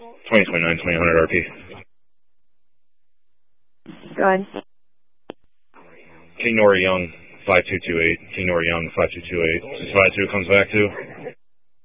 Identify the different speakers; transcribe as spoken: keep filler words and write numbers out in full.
Speaker 1: twenty twenty-nine, twenty hundred R P.
Speaker 2: Go ahead.
Speaker 1: King Nora Young, five two two eight. King Nora Young, five two two eight. Six five two comes back to.